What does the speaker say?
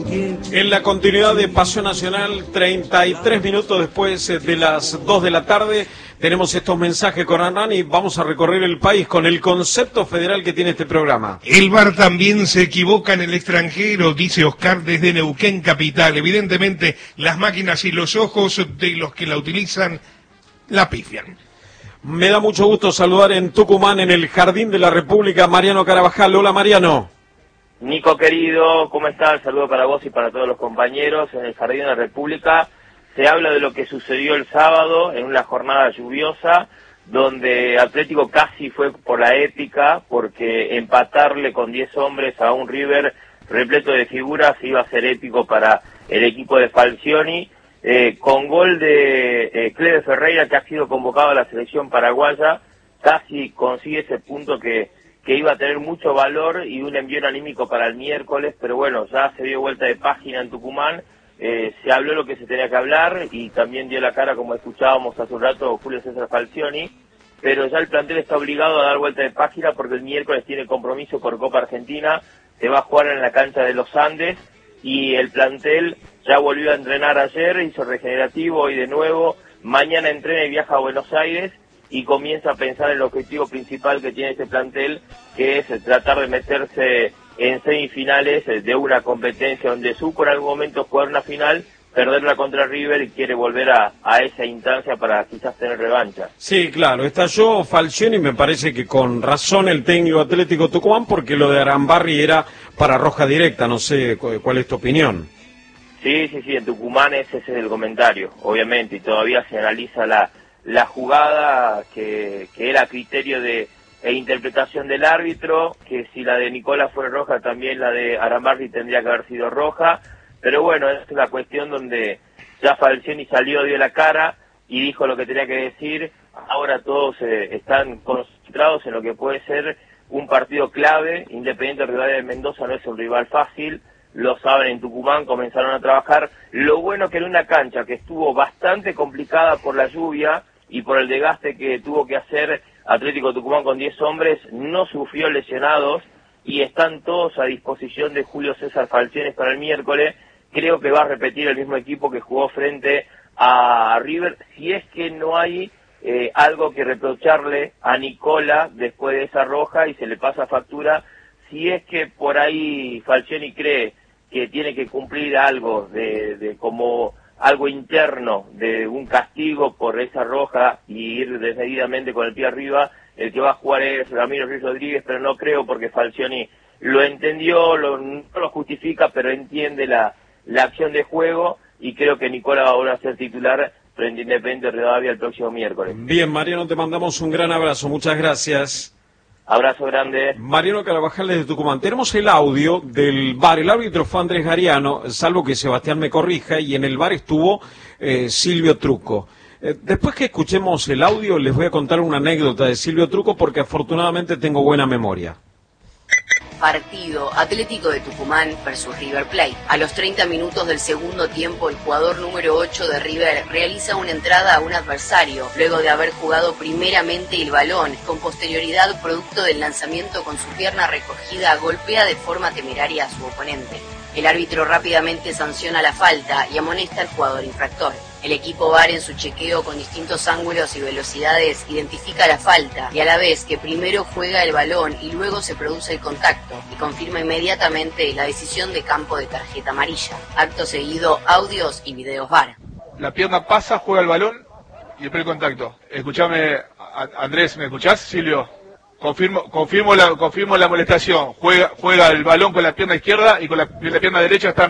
En la continuidad de Paseo Nacional, 33 minutos después de las 2 de la tarde, tenemos estos mensajes con Hernán y vamos a recorrer el país con el concepto federal que tiene este programa. El VAR también se equivoca en el extranjero, dice Oscar desde Neuquén Capital. Evidentemente, las máquinas y los ojos de los que la utilizan la pifian. Me da mucho gusto saludar en Tucumán, en el Jardín de la República, Mariano Carabajal. Hola, Mariano. Nico querido, ¿cómo estás? Saludo para vos y para todos los compañeros. En el Jardín de la República se habla de lo que sucedió el sábado en una jornada lluviosa, donde Atlético casi fue por la épica, porque empatarle con 10 hombres a un River repleto de figuras iba a ser épico para el equipo de Falcioni, con gol de Cleber Ferreira, que ha sido convocado a la selección paraguaya, casi consigue ese punto que iba a tener mucho valor y un envío anímico para el miércoles, pero bueno, ya se dio vuelta de página en Tucumán, se habló lo que se tenía que hablar y también dio la cara, como escuchábamos hace un rato, Julio César Falcioni, pero ya el plantel está obligado a dar vuelta de página porque el miércoles tiene compromiso por Copa Argentina, se va a jugar en la cancha de los Andes y el plantel ya volvió a entrenar ayer, hizo regenerativo y de nuevo, mañana entrena y viaja a Buenos Aires, y comienza a pensar en el objetivo principal que tiene este plantel, que es tratar de meterse en semifinales de una competencia donde supo en algún momento jugar una final, perderla contra River y quiere volver a esa instancia para quizás tener revancha. Sí, claro, estalló Falcioni y me parece que con razón el técnico Atlético Tucumán, porque lo de Arambarri era para roja directa, no sé cuál es tu opinión. Sí, en Tucumán ese es el comentario, obviamente, y todavía se analiza la jugada que era a criterio de interpretación del árbitro, que si la de Nicola fue roja, también la de Arambarri tendría que haber sido roja, pero bueno, es una cuestión donde ya Falcioni salió, dio la cara y dijo lo que tenía que decir. Ahora todos están concentrados en lo que puede ser un partido clave. Independiente Rivadavia de Mendoza no es un rival fácil, lo saben en Tucumán, comenzaron a trabajar. Lo bueno que en una cancha que estuvo bastante complicada por la lluvia y por el desgaste que tuvo que hacer Atlético Tucumán con 10 hombres, no sufrió lesionados y están todos a disposición de Julio César Falcioni para el miércoles. Creo que va a repetir el mismo equipo que jugó frente a River, si es que no hay algo que reprocharle a Nicola después de esa roja y se le pasa factura. Si es que por ahí Falcioni cree que tiene que cumplir algo de como algo interno, de un castigo por esa roja y ir desmedidamente con el pie arriba, el que va a jugar es Ramiro Ruiz Rodríguez, pero no creo porque Falcioni lo entendió, no lo justifica, pero entiende la acción de juego y creo que Nicola va a volver a ser titular frente a Independiente Rivadavia el próximo miércoles. Bien, Mariano, te mandamos un gran abrazo, muchas gracias. Abrazo grande. Mariano Carabajal desde Tucumán. Tenemos el audio del VAR. El árbitro fue Andrés Gariano, salvo que Sebastián me corrija, y en el VAR estuvo Silvio Trucco. Después que escuchemos el audio, les voy a contar una anécdota de Silvio Trucco porque afortunadamente tengo buena memoria. Partido Atlético de Tucumán versus River Plate. A los 30 minutos del segundo tiempo, el jugador número 8 de River realiza una entrada a un adversario, luego de haber jugado primeramente el balón. Con posterioridad, producto del lanzamiento con su pierna recogida, golpea de forma temeraria a su oponente. El árbitro rápidamente sanciona la falta y amonesta al jugador infractor. El equipo VAR, en su chequeo con distintos ángulos y velocidades, identifica la falta y a la vez que primero juega el balón y luego se produce el contacto y confirma inmediatamente la decisión de campo de tarjeta amarilla. Acto seguido, audios y videos VAR. La pierna pasa, juega el balón y después el contacto. Escuchame, Andrés, ¿me escuchás? Silvio, confirmo la molestación. Juega el balón con la pierna izquierda y con la pierna derecha está